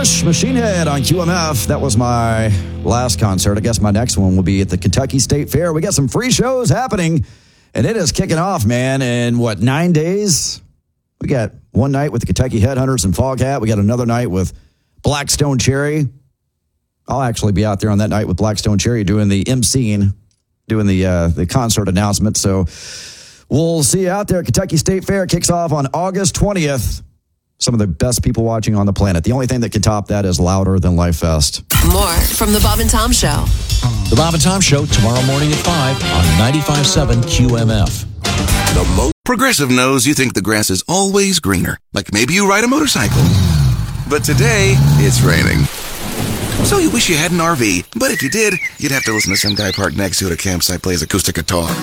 Bush, Machine Head on QMF. That was my last concert. I guess my next one will be at the Kentucky State Fair. We got some free shows happening, and it is kicking off, man. In 9 days? We got one night with the Kentucky Headhunters and Foghat. We got another night with Blackstone Cherry. I'll actually be out there on that night with Blackstone Cherry doing the emceeing, doing the concert announcement. So we'll see you out there. Kentucky State Fair kicks off on August 20th. Some of the best people watching on the planet. The only thing that can top that is Louder Than Life Fest. More from The Bob and Tom Show. The Bob and Tom Show tomorrow morning at 5 on 95.7 QMF. Progressive knows you think the grass is always greener. Like maybe you ride a motorcycle. But today, it's raining. So you wish you had an RV. But if you did, you'd have to listen to some guy parked next to you at a campsite plays acoustic guitar.